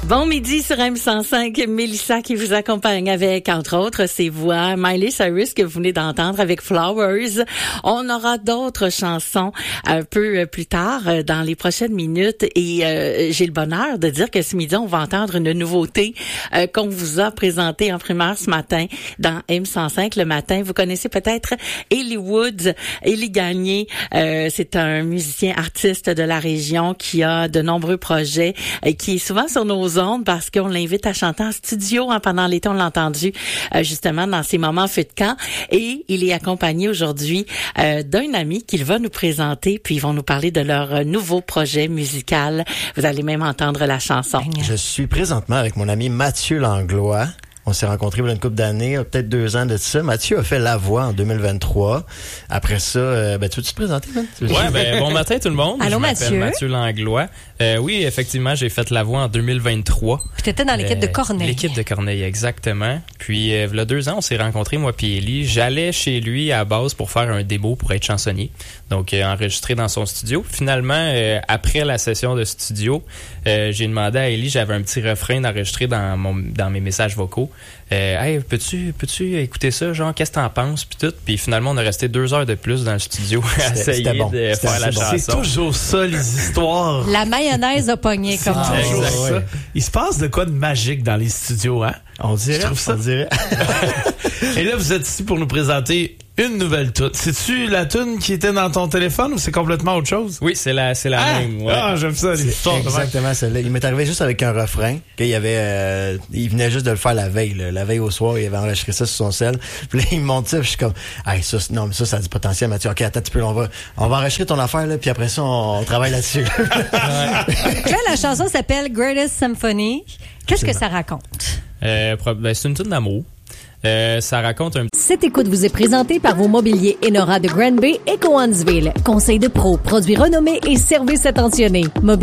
Bon midi sur M105, Mélissa qui vous accompagne avec, entre autres, ses voix, Miley Cyrus que vous venez d'entendre avec Flowers. On aura d'autres chansons un peu plus tard dans les prochaines minutes et j'ai le bonheur de dire que ce midi, on va entendre une nouveauté qu'on vous a présentée en primaire ce matin dans M105 le matin. Vous connaissez peut-être Élie Woods, Élie Gagné. C'est un musicien artiste de la région qui a de nombreux projets et qui est souvent sur nos ondes parce qu'on l'invite à chanter en studio. Pendant l'été, on l'a entendu justement dans ces moments feu de camp. Et il est accompagné aujourd'hui d'un ami qu'il va nous présenter. Puis ils vont nous parler de leur nouveau projet musical. Vous allez même entendre la chanson. Je suis présentement avec mon ami Mathieu Langlois. On s'est rencontrés il y a une couple d'années, peut-être 2 ans de ça. Mathieu a fait La Voix en 2023. Après ça, tu veux-tu te présenter, man? Bon matin tout le monde. Allô, je m'appelle Mathieu Langlois. Oui, effectivement, j'ai fait La Voix en 2023. Puis t'étais dans l'équipe de Corneille. L'équipe de Corneille, exactement. Puis, il y a 2 ans, on s'est rencontrés, moi puis Élie. J'allais chez lui à base pour faire un démo pour être chansonnier. Donc, enregistré dans son studio. Finalement, après la session de studio, j'ai demandé à Élie, j'avais un petit refrain d'enregistrer dans mes messages vocaux. Hey, peux-tu écouter ça, genre, qu'est-ce que t'en penses, puis tout. Puis finalement, on a resté 2 heures de plus dans le studio à essayer de faire la chanson. C'est toujours ça, les histoires. La mayonnaise a pogné, comme toujours exact. ça. Il se passe de quoi de magique dans les studios, hein? On dirait, on dirait. Et là, vous êtes ici pour nous présenter une nouvelle tune. C'est-tu la tune qui était dans ton téléphone ou c'est complètement autre chose? Oui, c'est la même. Ouais. Ah, j'aime ça, les histoires. Exactement celle-là. Il m'est arrivé juste avec un refrain. Il venait juste de le faire la veille. La veille au soir, il avait enregistré ça sur son sel. Puis là, il me montre ça, puis je suis comme, hey, ça a du potentiel, Mathieu. Ok, attends un petit peu, on va enregistrer ton affaire, là, puis après ça, on travaille là-dessus. Là, la chanson s'appelle Greatest Symphony. Qu'est-ce que ça raconte? C'est une tune d'amour. Ça raconte un... Cette écoute vous est présentée par vos mobiliers Enora de Granby et Cowansville. Conseil de pro, produits renommés et services attentionnés.